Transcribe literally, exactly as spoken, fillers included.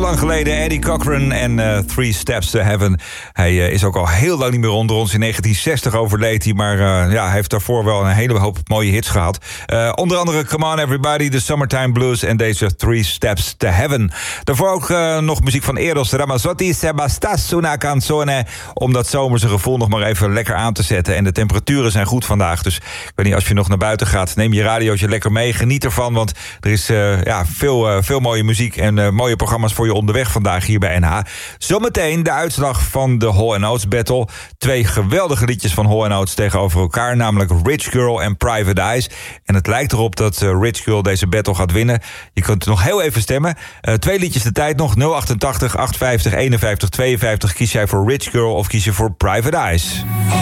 lang geleden. Eddie Cochran en uh, Three Steps to Heaven. Hij uh, is ook al heel lang niet meer onder ons. In negentien zestig overleed hij. Maar uh, ja, hij heeft daarvoor wel een hele hoop mooie hits gehad. Uh, onder andere Come On Everybody, The Summertime Blues en deze Three Steps to Heaven. Daarvoor ook uh, nog muziek van Eros Ramazzotti. Se bastasse una canzone. Om dat zomerse gevoel nog maar even lekker aan te zetten. En de temperaturen zijn goed vandaag. Dus ik weet niet, als je nog naar buiten gaat, neem je radiootje lekker mee. Geniet ervan, want er is uh, ja, veel, uh, veel mooie muziek en uh, mooie programma's voor je onderweg vandaag hier bij N H. Zometeen de uitslag van de Hall and Oates Battle. Twee geweldige liedjes van Hall and Oates tegenover elkaar, namelijk Rich Girl en Private Eyes. En het lijkt erop dat uh, Rich Girl deze battle gaat winnen. Je kunt nog heel even stemmen. Uh, twee liedjes de tijd nog. nul achtentachtig, achthonderdvijftig, eenenvijftig, tweeënvijftig. Kies jij voor Rich Girl of kies je voor Private Eyes?